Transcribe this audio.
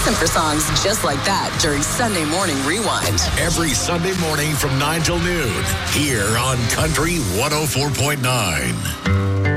Listen for songs just like that during Sunday Morning Rewind. Every Sunday morning from 9 till noon here on Country 104.9.